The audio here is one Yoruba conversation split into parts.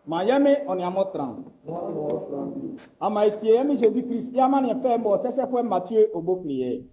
Miami, on est à Motran. Amaïti, Yami Jésus-Christ, Yaman est fait, bon, c'est quoi Matthieu au beau prier.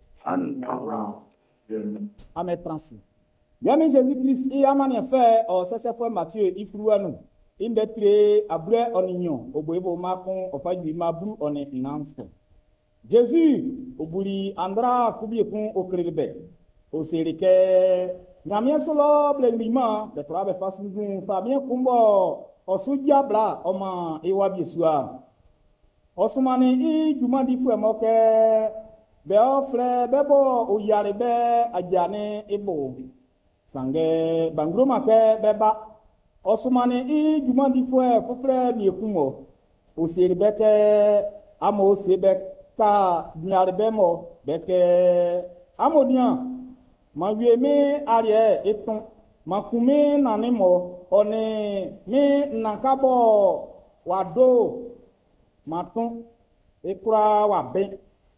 Amen, Francis. Yami Jésus-Christ, Yaman est fait, c'est quoi Matthieu, il faut nous. Il est très abré en union, au bout de Macon, au pas du Mabou, on est une Jésus, au bout de Andra, Koubiekoun, au Crédébé, au Sériké, Namien Solo, Blémiment, de travail face nous, Fabien Kumbo, au Soudjabla, au man, et Wabiesua. Au Soumane, il demande il faut moquer, Béo, frère, Bébo, ou Yarebe, Adjane, et Beau. Sangue, Bangromake, Beba. Au Soumane, il demande il faut frère, Miekumo, au Séribeke, Amo, Sebek, Ka, Nyarbemo, Beke, Amodian. Ma vieme arrière et ton ma kume nanemo one me nankabo wado maton e kura wa ben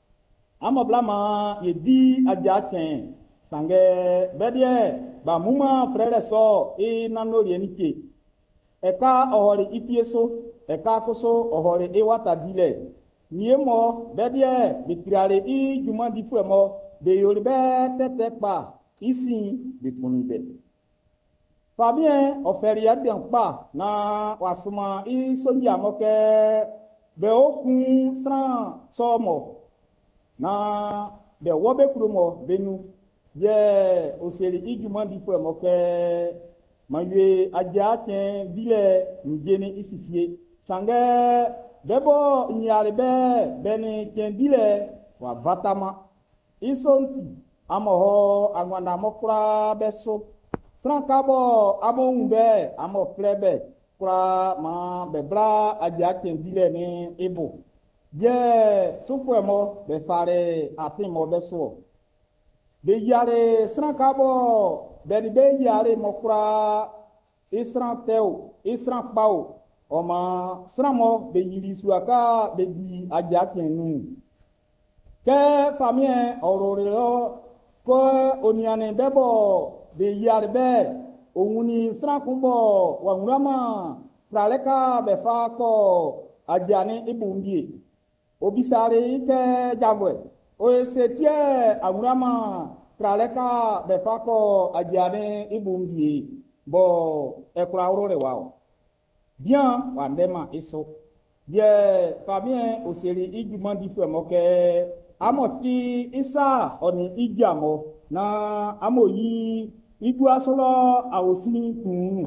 amoblama yedi adjachen sange bedie ba muma frère so e nano rienike e ka ohori ipieso e ka koso ohori e wata dile niemo bedie bitirare I juma difuemo de yorùbá tètè pa ici de ponibé Fabien oferia bien pa na wasuma I sonja moke be okun sran somo na be wobe krumo benu ye oseri ijuma di fo moke manje aja ten bile njene isisie sange bebo nyarebe beni ten bile wa vatama Isonti amoho agwanda mokura beso frankabo amongbe amo plebe kura ma bebra aja kendile ni ebo ye sukwemo be fare atimo beso be yare frankabo be yare mokura isran pao oma sramo be yiri suaka be di aja kenu ke famille ororelo ko oniane bebo de yarbe owuni srankumbo wangurama praleka befa ko ajane ibundi obisare ite jabwe o setie agurama praleka befa ko ajane ibundi bo ekura orore wao bien wandema iso bien famille oseri ijuma difu moke amoti isa oni ijamo na amoyi igu asolo awosi kunu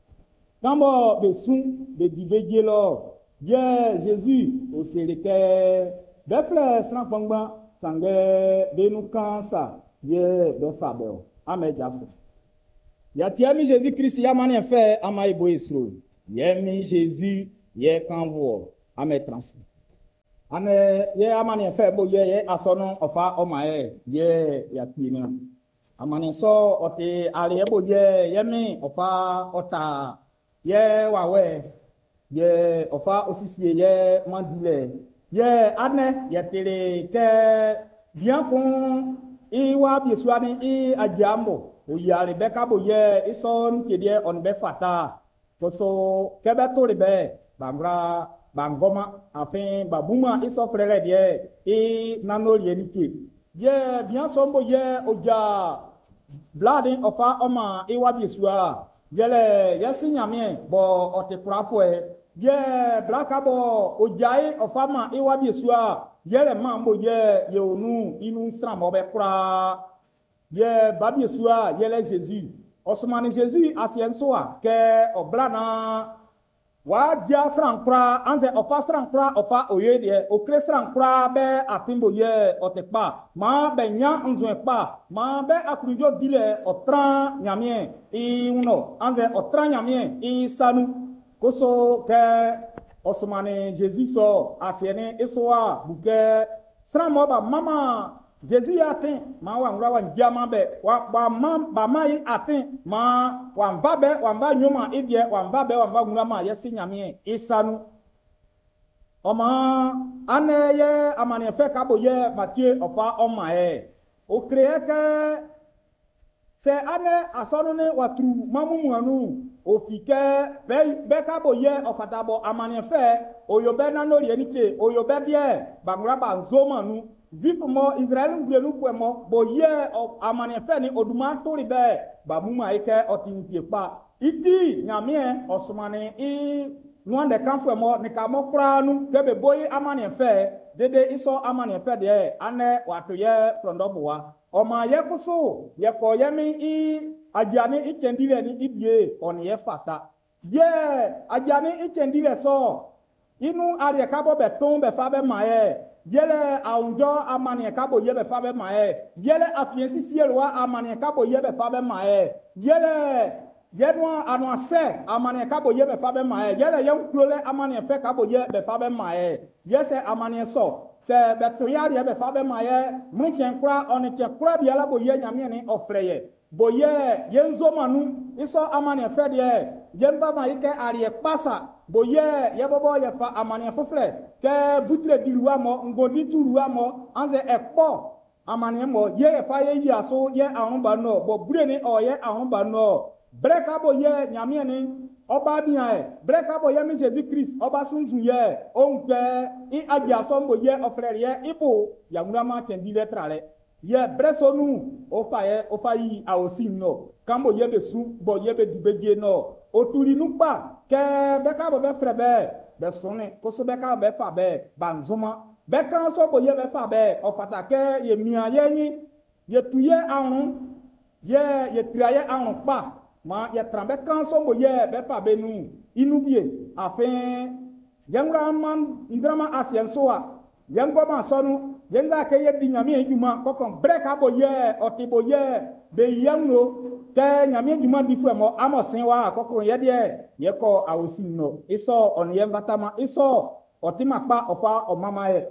kambo besun be diveje lo ye Jésus oseleke befle strampangba sange benu kansa ye be fabel amejaso ya tiami Jésus Christ ya mani fe amai boisro yemi Jésus ye kanwo ametransi ane ye amani fe bo ye asono ofa omae ye ya tina amani so ote ale bo ye yemi ofa ota ye wawe ye ofa osisi ye mandile ye ane ye tele ke bien kon iwa biesuani I ajambo o ya rebeka bo ye ison kedie on be fata so kebe to rebe bangra bangoma afin babuma iso frère bien et nano lienike ye bien sombo ye oja blade ofa oma e wabiesua yele yesinyame bo ote prapo e ye blaka bo ojae ofa ma e wabiesua yele mambo ye onu inu sramo be kura ye babiesua yele Jésus osmani Jésus asiensoa ke oblana wa dia srankra anze ofa srankra ofa oyede o kre srankra be atimbo ye otekpa ma be nya nzo pa ma be akunjo dile otran nyamie I uno anze otran nyamie I sanu koso ke osmane Jésus so asiene isoa buke sramo ba mama Jésus atin ma wa ngura wa ndiama be wa ba mai atin ma wa mbabe wa mba nyoma ibie wa mbabe wa mba ngura ma yesi nyame isanu oma aneye amane fe kabo ye Matthieu ofa oma e o kreye ke se ane asonu ne watru mamumu anu ofike be kabo ye ofatabo amanefe oyobe na no rienike oyobe die bangraba nzomanu vifumo Israel ngbelu kwemo bo ye amanefe ni oduma tori be ba muma ike otintie pa iti nyamie osumane i nuande kanfemo ni kamo kranu kebe boyi amanefe dede iso amanefe de ane watu ye prondobuwa ọma ye kusu ye ko ye mi i ajani ikendile ni ibie oni ye fata ye ajani ikendile so inu ari kabo be ton be fa be maye yele aunjo amani kabo ye be fa be maye yele afiensi sielwa amani kabo ye be fa be maye yele yedwa anwase amani kabo ye be fa be maye yele yem klole amani fe kabo ye be fa be maye yese amani so se betuya ye be fa be maye munken kura onike kura biala bo ye nyame ni ofreye bo ye yenzo manu iso amani fe de yemba ma ike ari pasa bo ye bobo ye fa amani fofle ke butle diluwa mo ngodi turuwa mo anze ekpo amani mo ye fa ye yi aso ye ahun ba no bo bure ni o ye ahun ba no breka bo ye nyame ni ọba bia e breka bo ye mi Jésus Christ ọba sunsun ye onpe I agia sombo ye ofrere ye ipo ya ngama tendi letrale ye bresonu o fa yi a osi no kambo ye be su bo ye be dubeje no oturi nupa ke beka bo be frebe be sone ko so beka be fa be banzuma beka so bo ye be fa be o fatake ye mia ye ni ye tuye arun ye triaye arun pa ma ye trambe kanso mo ye be pa benu inubie afin yangra man indrama asiensoa yango ma sonu yanga ke ye dinyami ejuma kokon break abo ye otibo ye be yango ke nyami ejuma difemo amosin wa kokon ye de ye ko awosi no iso on ye vatama iso otima pa opa o mama ye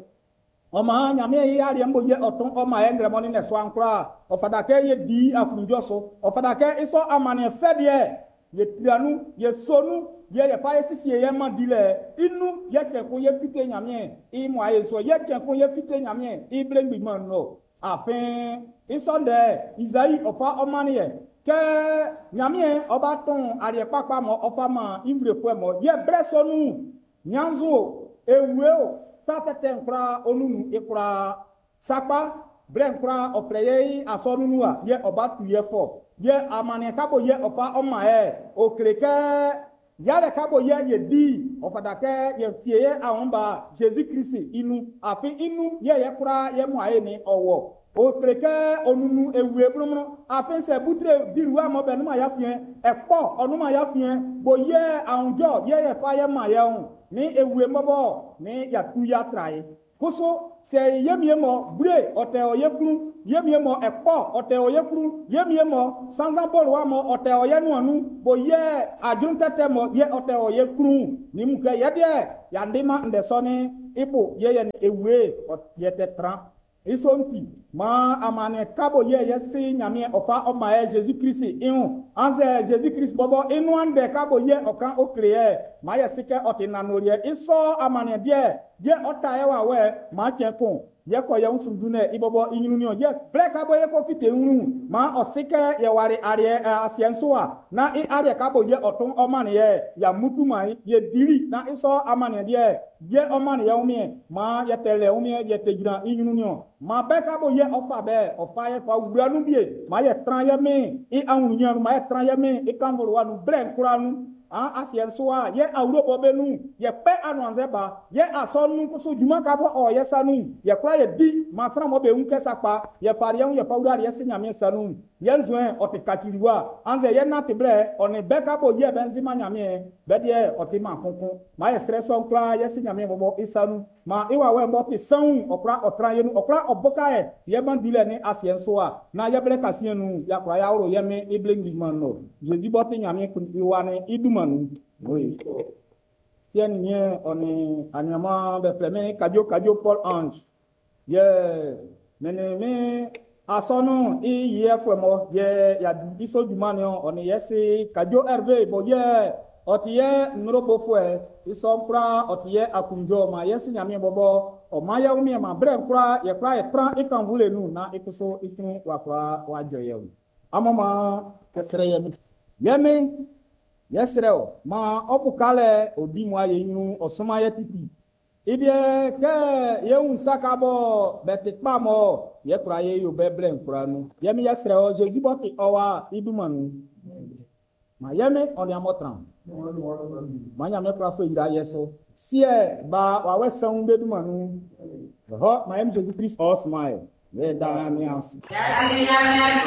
ọma nyame yi ari mbo ye otun ọma ye ngremo ni neso ankra ofadake ye di akunjo so ofadake iso amane fedie ye tiranu ye sonu ye pa sisi ye ma dile inu ye kenko ye fite nyame I mo aye so ye kenko ye fite nyame I blengbi man no afin iso de Isaí ofa ọmani ye ke nyame oba ton ari papa mo ofa ma imbre po mo ye bresonu nyanzo ewuo satete nkra onunu ikra sapa bre nkra opreye asonunua ye obatu ye fo ye amane kabo ye opa oma okreke yale kabo ye di ofadake ye tie ahomba Jésus Christ inu afi inu ye kra ye mu ni owo okreke onunu ewe brumu afi se butre biruwa mo benuma ya fien epo onuma ya fien bo ye ahunjo ye fa ye ma ye hun ni ewe mobo ni ya tu ya trai kuso se yemiemo bre ote oyekru yemiemo epo ote oyekru yemiemo sanzambolo wa mo ote oyenuanu bo ye ajuntete mo ye ote oyekru ni muke ye de ya ndima ndesoni ipo ye ni ewe ye te tran isonti ma amane kabo ye si nyame ofa oma Jésus Christ ihu anze Jésus Christ bobo inu ande kabo ye okan okreye ma ye sike otinanorie iso amane ye otaye wa we ma chenkun ye ko ye nsundune ibobo inyunu ni ye ble kabo ye ko fite nru ma osike ye wari are asiensoa na I are kabo ye otun omane ye ya mutumai ye diri na iso amane ye omane ye umie ma ye tele umie ye tejira inyunu ni ma be kabo ye ofa be ofa ye fa wuranu bie ma ye tran ye me I anwunyanu ma ye tran ye me I kanvolo wanu bre nkuranu asiensoa ye awuro bobenu ye pe anwanzeba ye asonu kusu juma kabo o ye sanu ye kra ye di ma fra mo be unke sapa ye farian ye pawura ye sinyame sanu ye zuen otikatiriwa anze ye na teble oni be kabo ye benzima nyame be de otima konkon ma ye streson kra ye sinyame bobo isanu ma iwa we mbo pisan okra otra ye nu okra oboka ye bandile ni asiensoa na ye ble kasienu ya kra ya woro ye me iblengi man no je di boti nyame kunwa ni idumanu oui tien nie oni anyama be fleme kajo Paul Ange ye meneme asonu I ye fwemo ye ya iso jumano oni yesi kajo RV bo ye otiye nrobo fwe iso nkra otiye akunjo ma yesi nyame bobo o ma ya umi ma bre nkra ye kra ye tran ikan vule nu na ikuso ikin wakwa wajoye amama kesere ye yemi Yesreo, ma opukale odimwa yenu osoma yetiti. Ibie ke ye unsakabo betikpamo ye kura ye yo beble nkuranu. Yemi yesreo Jésus boti owa idumanu. Ma yemi on ya motran. Ma nyame kura fo ira yeso. Sie ba wa wesa bedumanu. Ho ma yemi Jésus Christ osmae. Ye da mi ansi.